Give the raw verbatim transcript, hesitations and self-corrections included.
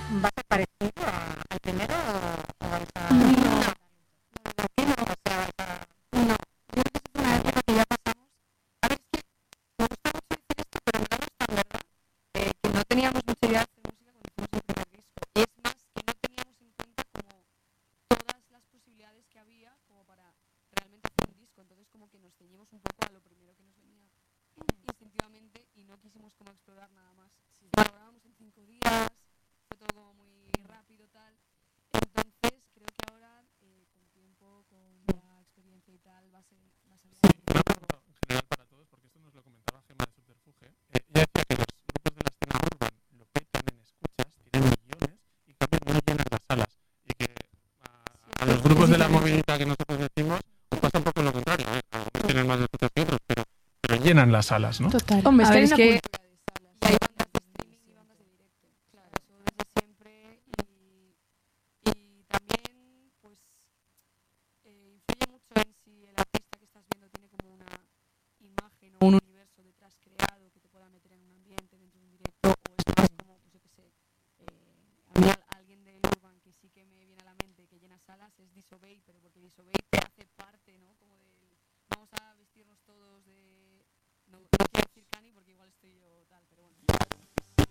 ¿Va a ser parecido a- al primero o, o vais a...? No, ¿Por qué no? O sea, vais a... No, yo creo que esa es una época que ya pasamos. A ver, es que me gusta mucho decir esto, pero no es tan verdad. Eh, que no teníamos mucha idea de hacer música cuando hicimos el primer disco. Y es más, que no teníamos en cuenta como todas las posibilidades que había como para realmente hacer un disco. Entonces como que nos ceñimos un poco a lo primero que nos venía instintivamente y no quisimos como explorar nada más. Lo grabamos en cinco días, fue todo como muy rápido tal. Entonces creo que ahora eh, con tiempo, con la experiencia y tal va a ser va a salir Sí, algo una pregunta en general para todos, porque esto nos lo comentaba Gemma de Subterfuge. Eh, ella decía que los grupos de la escena urban lo petan en escuchas, tienen millones y cambian no llenan las salas. Y que a, a los grupos de la movilidad que nosotros decimos, pues pasa un poco lo contrario. ¿eh? Algunos tienen más escuchas que otros, pero, pero llenan las salas, ¿no? total. Hombre, es A que ver, hay es una que cultura de salas. y hay bandas de streaming y bandas de directo. Claro, eso desde siempre y, y también pues eh, influye mucho en si el artista que estás viendo tiene como una imagen o un universo detrás creado que te pueda meter en un ambiente dentro de un directo o es más como, pues yo qué sé, eh, a mí al- alguien del urban que sí que me viene a la mente que llena salas es Disobey, pero porque Disobey te